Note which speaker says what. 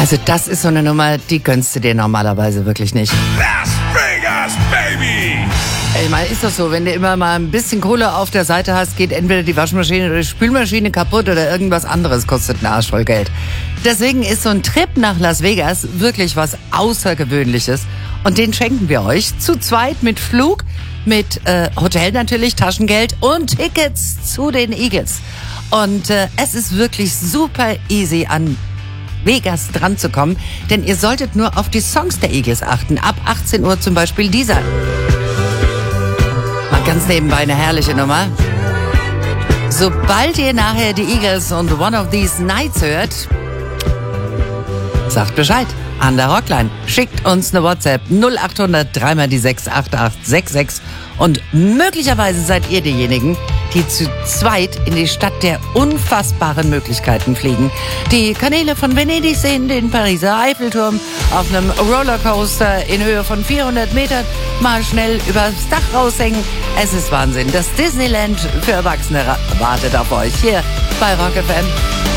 Speaker 1: Also das ist so eine Nummer, die gönnst du dir normalerweise wirklich nicht.
Speaker 2: Las Vegas, baby!
Speaker 1: Ich meine, ist doch so, wenn du immer mal ein bisschen Kohle auf der Seite hast, geht entweder die Waschmaschine oder die Spülmaschine kaputt oder irgendwas anderes kostet ein Arsch voll Geld. Deswegen ist so ein Trip nach Las Vegas wirklich was Außergewöhnliches. Und den schenken wir euch zu zweit mit Flug, mit Hotel natürlich, Taschengeld und Tickets zu den Eagles. Und es ist wirklich super easy an Vegas dran zu kommen, denn ihr solltet nur auf die Songs der Eagles achten. Ab 18 Uhr zum Beispiel dieser. Mal ganz nebenbei eine herrliche Nummer. Sobald ihr nachher die Eagles und One of These Nights hört, sagt Bescheid an der Rockline. Schickt uns eine WhatsApp 0800 3 die 68866 und möglicherweise seid ihr diejenigen, die zu zweit in die Stadt der unfassbaren Möglichkeiten fliegen. Die Kanäle von Venedig sehen, den Pariser Eiffelturm auf einem Rollercoaster in Höhe von 400 Metern mal schnell übers Dach raushängen. Es ist Wahnsinn. Das Disneyland für Erwachsene wartet auf euch hier bei Rock FM.